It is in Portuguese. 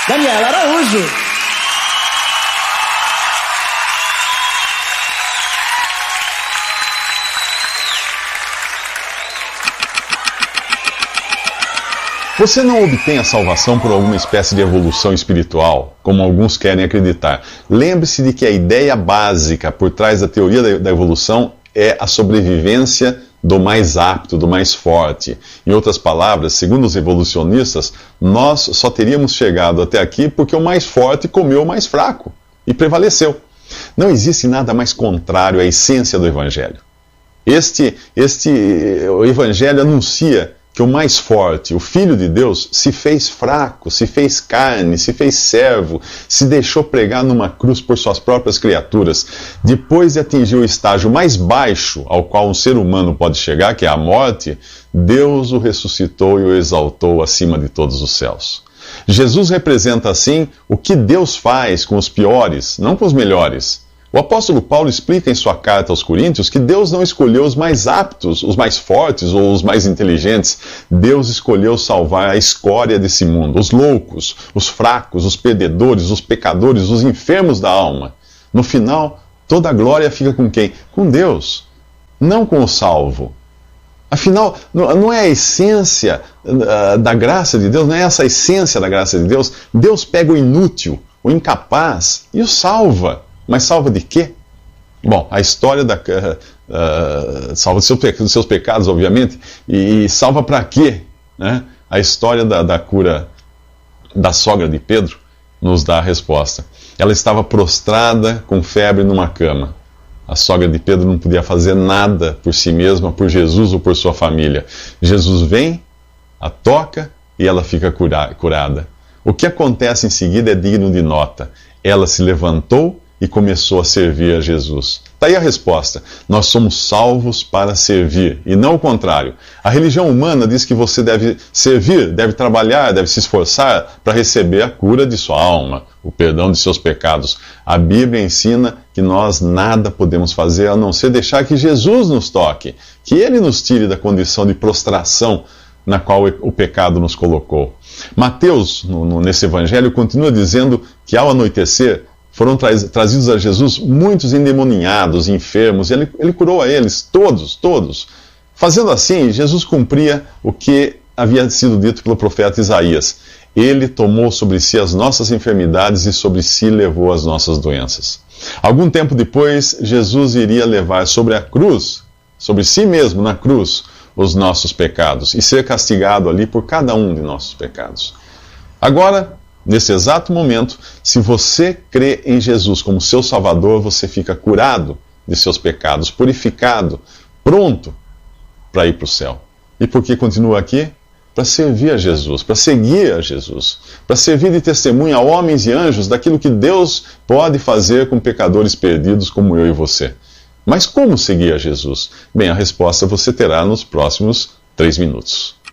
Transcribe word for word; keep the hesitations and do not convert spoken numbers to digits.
Daniela Araújo. Você não obtém a salvação por alguma espécie de evolução espiritual, como alguns querem acreditar. Lembre-se de que a ideia básica por trás da teoria da evolução é a sobrevivência do mais apto, do mais forte. Em outras palavras, segundo os evolucionistas, nós só teríamos chegado até aqui porque o mais forte comeu o mais fraco e prevaleceu. Não existe nada mais contrário à essência do Evangelho. Este, este, o Evangelho anuncia que o mais forte, o Filho de Deus, se fez fraco, se fez carne, se fez servo, se deixou pregar numa cruz por suas próprias criaturas. Depois de atingir o estágio mais baixo ao qual um ser humano pode chegar, que é a morte, Deus o ressuscitou e o exaltou acima de todos os céus. Jesus representa, assim, o que Deus faz com os piores, não com os melhores. O apóstolo Paulo explica em sua carta aos Coríntios que Deus não escolheu os mais aptos, os mais fortes ou os mais inteligentes. Deus escolheu salvar a escória desse mundo, os loucos, os fracos, os perdedores, os pecadores, os enfermos da alma. No final, toda a glória fica com quem? Com Deus, não com o salvo. Afinal, não é a essência da graça de Deus, não é essa a essência da graça de Deus. Deus pega o inútil, o incapaz e o salva. Mas salva de quê? Bom, a história da... Uh, uh, salva dos seus, dos seus pecados, obviamente. E, e salva para quê? Né? A história da, da cura da sogra de Pedro nos dá a resposta. Ela estava prostrada com febre numa cama. A sogra de Pedro não podia fazer nada por si mesma, por Jesus ou por sua família. Jesus vem, a toca e ela fica cura, curada. O que acontece em seguida é digno de nota. Ela se levantou e começou a servir a Jesus. Está aí a resposta. Nós somos salvos para servir, e não o contrário. A religião humana diz que você deve servir, deve trabalhar, deve se esforçar para receber a cura de sua alma, o perdão de seus pecados. A Bíblia ensina que nós nada podemos fazer a não ser deixar que Jesus nos toque, que Ele nos tire da condição de prostração na qual o pecado nos colocou. Mateus, no, no, nesse evangelho, continua dizendo que ao anoitecer, foram tra trazidos a Jesus muitos endemoninhados, enfermos, e ele, ele curou a eles, todos, todos. Fazendo assim, Jesus cumpria o que havia sido dito pelo profeta Isaías. Ele tomou sobre si as nossas enfermidades e sobre si levou as nossas doenças. Algum tempo depois, Jesus iria levar sobre a cruz, sobre si mesmo na cruz, os nossos pecados e ser castigado ali por cada um de nossos pecados. Agora, nesse exato momento, se você crê em Jesus como seu Salvador, você fica curado de seus pecados, purificado, pronto para ir para o céu. E por que continua aqui? Para servir a Jesus, para seguir a Jesus, para servir de testemunha a homens e anjos daquilo que Deus pode fazer com pecadores perdidos como eu e você. Mas como seguir a Jesus? Bem, a resposta você terá nos próximos três minutos.